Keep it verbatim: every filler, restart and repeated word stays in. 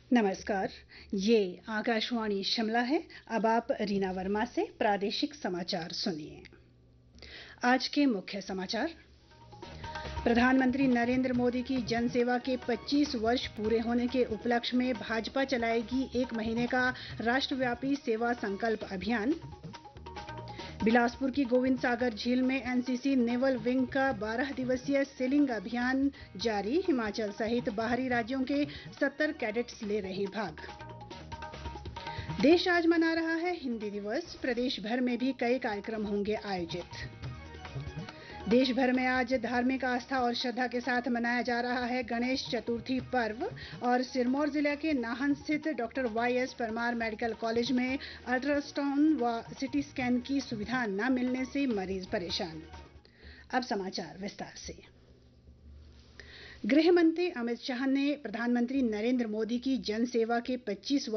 नमस्कार। ये आकाशवाणी शिमला है। अब आप रीना वर्मा से प्रादेशिक समाचार सुनिए। आज के मुख्य समाचार। प्रधानमंत्री नरेंद्र मोदी की जनसेवा के पच्चीस वर्ष पूरे होने के उपलक्ष्य में भाजपा चलाएगी एक महीने का राष्ट्रव्यापी सेवा संकल्प अभियान। बिलासपुर की गोविंद सागर झील में एनसीसी नेवल विंग का बारह दिवसीय सेलिंग अभियान जारी। हिमाचल सहित बाहरी राज्यों के सत्तर कैडेट्स ले रहे भाग। देश आज मना रहा है हिंदी दिवस। प्रदेश भर में भी कई कार्यक्रम होंगे आयोजित। देश भर में आज धार्मिक आस्था और श्रद्धा के साथ मनाया जा रहा है गणेश चतुर्थी पर्व। और सिरमौर जिले के नाहन स्थित doctor Y S Parmar medical college में अल्ट्रासाउंड व सिटी स्कैन की सुविधा न मिलने से मरीज परेशान। अब समाचार विस्तार से। गृह मंत्री अमित शाह ने प्रधानमंत्री नरेंद्र मोदी की जनसेवा के पच्चीस